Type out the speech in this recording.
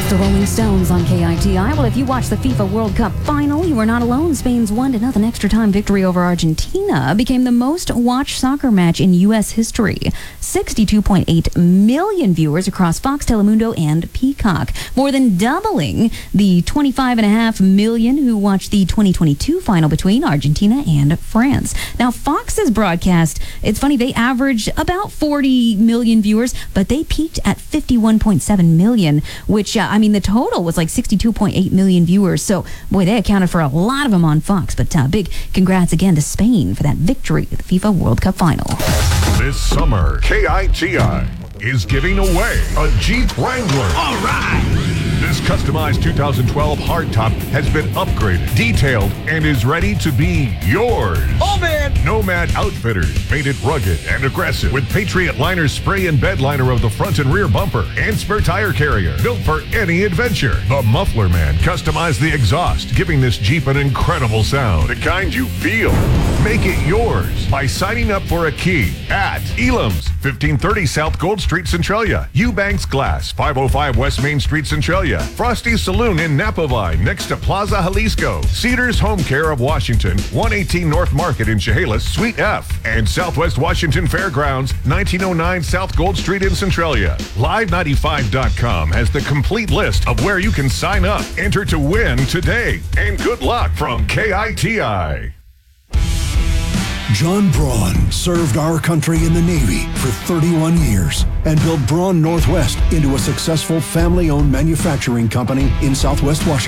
The Rolling Stones on KITI. Well, if you watched the FIFA World Cup final, you were not alone. Spain's 1-0 extra time victory over Argentina became the most watched soccer match in U.S. history. 62.8 million viewers across Fox, Telemundo, and Peacock, more than doubling the 25.5 million who watched the 2022 final between Argentina and France. Now, Fox's broadcast, it's funny, they averaged about 40 million viewers, but they peaked at 51.7 million, which, the total was like 62.8 million viewers. So, boy, they accounted for a lot of them on Fox. But big congrats again to Spain for that victory at the FIFA World Cup final. This summer, KITI is giving away a Jeep Wrangler. All right! This customized 2012 hardtop has been upgraded, detailed, and is ready to be yours. Oh, man! Nomad Outfitters made it rugged and aggressive with Patriot Liner spray and bed liner of the front and rear bumper and spare tire carrier, built for any adventure. The Muffler Man customized the exhaust, giving this Jeep an incredible sound, the kind you feel. Make it yours by signing up for a key at Elam's, 1530 South Gold Street, Centralia. Eubanks Glass, 505 West Main Street, Centralia. Frosty's Saloon in Napa Vine, next to Plaza Jalisco. Cedars Home Care of Washington, 118 North Market in Chehalis, Suite F. And Southwest Washington Fairgrounds, 1909 South Gold Street in Centralia. Live95.com has the complete list of where you can sign up. Enter to win today. And good luck from KITI. John Braun served our country in the Navy for 31 years and built Braun Northwest into a successful family-owned manufacturing company in Southwest Washington.